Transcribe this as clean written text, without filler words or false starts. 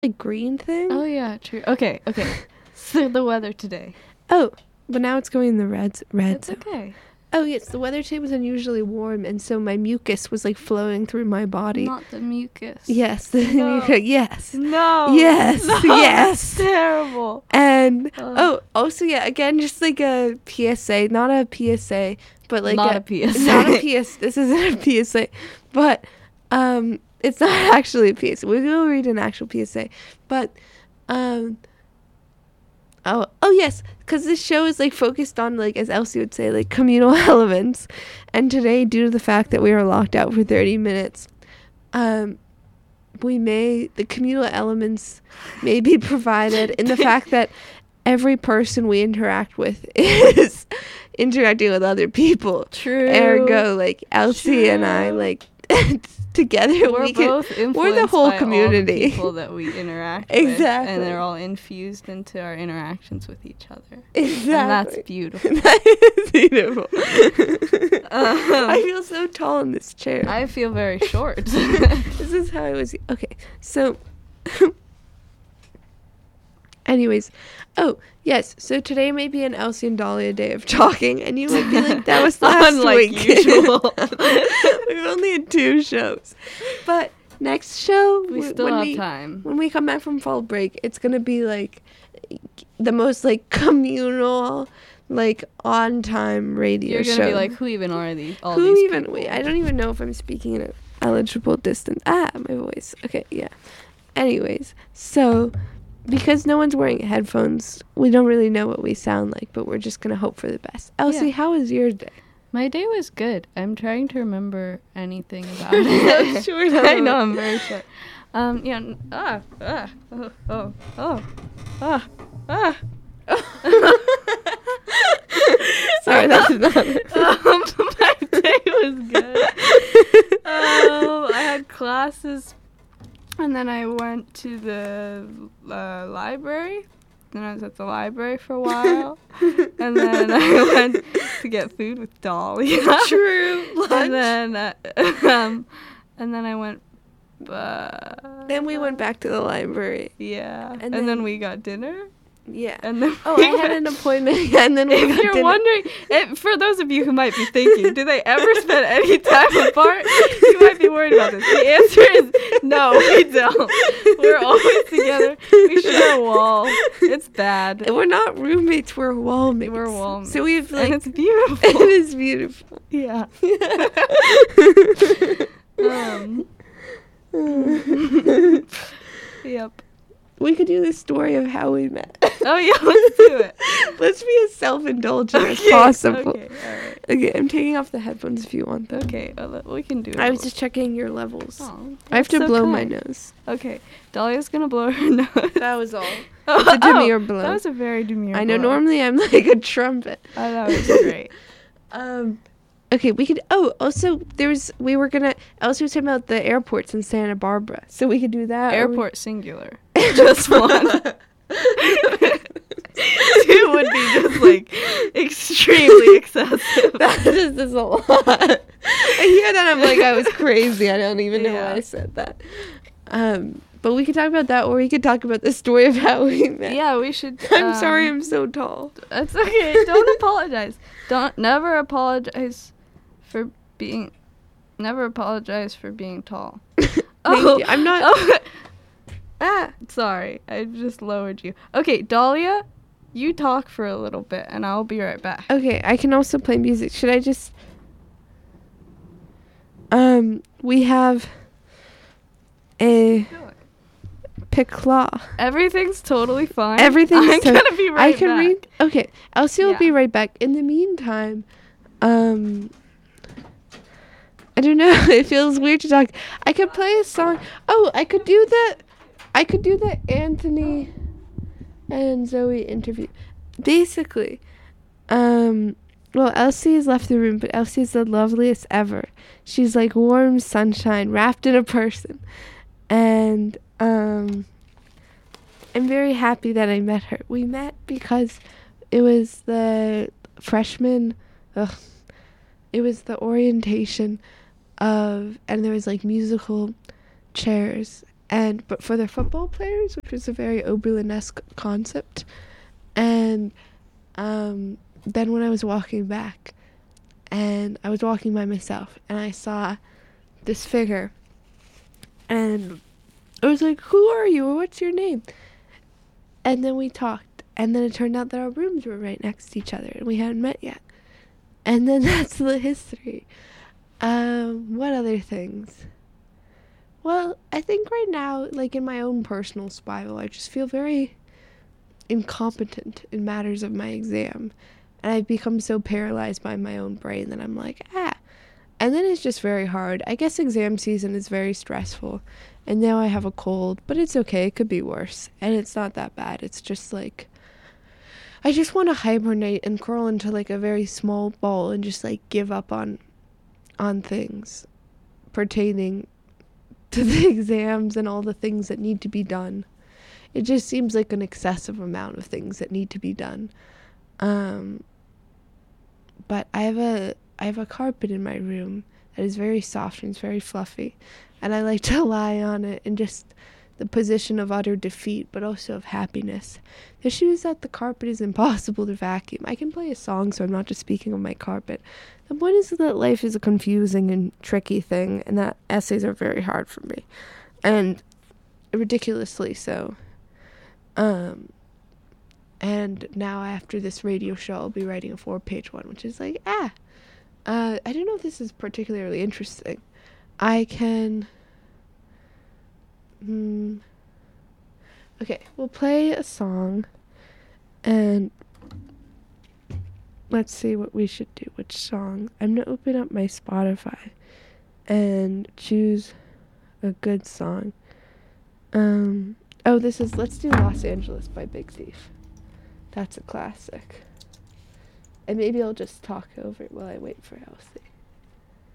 like green thing. Oh yeah, true. Okay. So the weather today. Oh, but now it's going in the red. It's okay. Oh yes, the weather today was unusually warm, and so my mucus was like flowing through my body. Not the mucus. Yes, the No. mucus. Yes. No. Yes. No, Yes. That's terrible. And Oh. yeah, again, just like a PSA, not a PSA, but like Not a PSA. not a PS. This isn't a PSA, but it's not actually a PSA. We will read an actual PSA, but Oh yes, because this show is like focused on, like, as Elsie would say, like communal elements, and today, due to the fact that we are locked out for 30 minutes, the communal elements may be provided in the fact that every person we interact with is interacting with other people. True. Ergo, like Elsie and I, like together We're both influenced we're the whole by community. all the people that we interact Exactly. with, and they're all infused into our interactions with each other. Exactly. And that's beautiful. That is beautiful. I feel so tall in this chair. I feel very short. This is how I was. Okay, so anyways, yes, so today may be an Elsie and Dahlia day of talking, and you might be like, that was last Unlike week. usual. We've only had 2 shows. But next show, We still have time. When we come back from fall break, it's going to be like the most like communal, like on time radio You're show. gonna be like, who even are these? All Who these even? people? Wait, I don't even know if I'm speaking in an eligible distance. My voice. Okay, yeah. Anyways, so because no one's wearing headphones, we don't really know what we sound like, but we're just gonna hope for the best. Elsie, Yeah. how was your day? My day was good. I'm trying to remember anything about it. So short. I know, I'm very short. Sorry, that's not it. My day was good. I had classes, and then I went to the library. Then I was at the library for a while, and then I went to get food with Dahlia. True. Lunch. And then I went. Then we went back to the library. Yeah, And and then- then we got dinner. Yeah. And then Oh, I had an appointment, and then we If got you're dinner. wondering, for those of you who might be thinking, do they ever spend any time apart? You might be worried about this. The answer is no, we don't. We're always together. We share a wall. It's bad. We're not roommates, we're wallmates. We're wallmates. So we've like And it's beautiful. it is beautiful. Yeah. Yep. We could do the story of how we met. Oh yeah, let's do it. Let's be as self-indulgent as Okay, possible. Okay, alright. Okay, I'm taking off the headphones if you want them. Okay, we can do it. I was just checking your levels. Oh, I have to that's so blow my kind. nose. Okay, Dahlia's gonna blow her nose. That was all. Oh, The demure blow. That was a very demure I know blow. normally I'm like a trumpet. Oh, that was great. Okay, we could. Oh, also we were gonna. Elsie was talking about the airports in Santa Barbara, so we could do that. or we- Airport singular. Just one. Two would be just like extremely excessive. That is a lot. I hear that, I'm like, I was crazy. I don't even know why I said that. But we could talk about that, or we could talk about the story of how we met. Yeah, we should. I'm sorry, I'm so tall. It's okay. Don't apologize. Never apologize for being. Never apologize for being tall. Thank you. I'm not. Sorry, I just lowered you. Okay, Dahlia, you talk for a little bit, and I'll be right back. Okay, I can also play music. Should I just? We have a Piclaw. Everything's totally fine. Everything's I'm gonna be right I can back. read. Okay, Elsie will Yeah. be right back. In the meantime, I don't know. It feels weird to talk. I could play a song. Oh, I could do the Anthony and Zoe interview. Basically, well, Elsie has left the room, but Elsie is the loveliest ever. She's like warm sunshine wrapped in a person, and I'm very happy that I met her. We met because it was the freshman. It was the orientation and there was like musical chairs, but for the football players, which was a very Oberlin-esque concept. And then when I was walking back, and I was walking by myself, and I saw this figure, and I was like, who are you, or what's your name? And then we talked, and then it turned out that our rooms were right next to each other, and we hadn't met yet. And then that's the history. What other things? Well, I think right now, like in my own personal spiral, I just feel very incompetent in matters of my exam. And I've become so paralyzed by my own brain that I'm like, And then it's just very hard. I guess exam season is very stressful. And now I have a cold, but it's okay. It could be worse. And it's not that bad. It's just like, I just want to hibernate and curl into like a very small ball and just like give up on things pertaining to the exams and all the things that need to be done. It just seems like an excessive amount of things that need to be done. But I have a carpet in my room that is very soft and it's very fluffy, and I like to lie on it in just the position of utter defeat, but also of happiness. The issue is that the carpet is impossible to vacuum. I can play a song, so I'm not just speaking of my carpet. The point is that life is a confusing and tricky thing, and that essays are very hard for me, and ridiculously so. And now after this radio show, I'll be writing a 4-page one, which is like, I don't know if this is particularly interesting. I can... Okay, we'll play a song, and let's see what we should do. Which song? I'm going to open up my Spotify and choose a good song. Let's do Los Angeles by Big Thief. That's a classic. And maybe I'll just talk over it while I wait for Elsie.